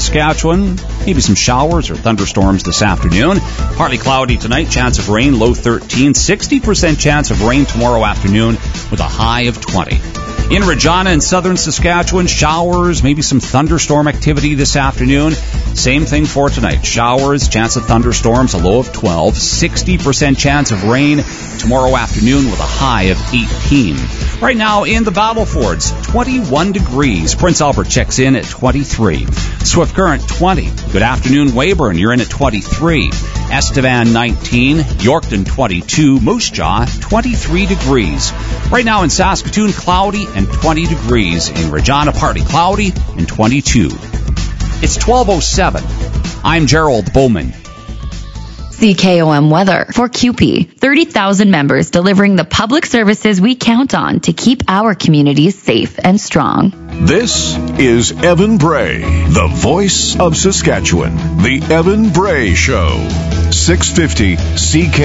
Saskatchewan. Maybe some showers or thunderstorms this afternoon. Partly cloudy tonight, chance of rain, low 13. 60% chance of rain tomorrow afternoon with a high of 20. In Regina and southern Saskatchewan, showers, maybe some thunderstorm activity this afternoon. Same thing for tonight. Showers, chance of thunderstorms, a low of 12. 60% chance of rain tomorrow afternoon with a high of 18. Right now in the Battlefords, 21 degrees. Prince Albert checks in at 23. Swift Current, 20. Good afternoon, Weyburn. You're in at 23. Estevan, 19. Yorkton, 22. Moose Jaw, 23 degrees. Right now in Saskatoon, cloudy and 20 degrees. In Regina, partly cloudy and 22. It's 12:07. I'm Gerald Bowman. CKOM weather for CUPE. 30,000 members delivering the public services we count on to keep our communities safe and strong. This is Evan Bray, the voice of Saskatchewan. The Evan Bray Show. 650 CK.